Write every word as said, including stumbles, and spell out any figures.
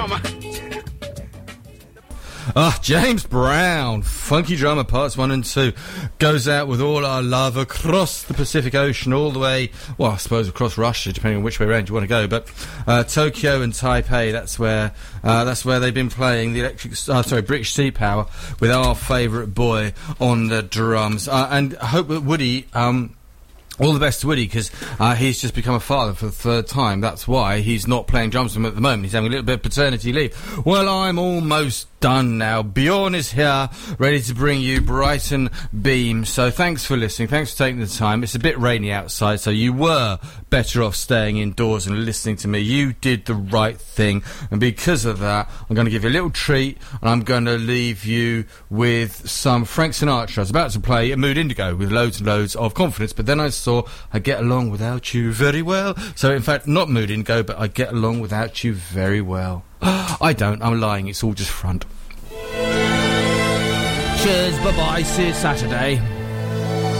Ah, James Brown, Funky Drummer Parts one and two, goes out with all our love across the Pacific Ocean, all the way, well, I suppose across Russia, depending on which way around you want to go, but uh, Tokyo and Taipei, that's where uh, that's where they've been playing the electric, uh, sorry, British Sea Power, with our favourite boy on the drums. Uh, and I hope that Woody... Um, all the best to Woody, because uh, he's just become a father for the third time. That's why he's not playing drums with him at the moment. He's having a little bit of paternity leave. Well, I'm almost done now. Bjorn is here, ready to bring you Brighton Beam. So thanks for listening. Thanks for taking the time. It's a bit rainy outside, so you were better off staying indoors and listening to me. You did the right thing. And because of that, I'm going to give you a little treat, and I'm going to leave you with some Frank Sinatra. I was about to play a Mood Indigo with loads and loads of confidence, but then I saw I Get Along Without You very well. So, in fact, not Mood Indigo, but I Get Along Without You very well. I don't. I'm lying. It's all just front. Cheers. Bye-bye. See you Saturday.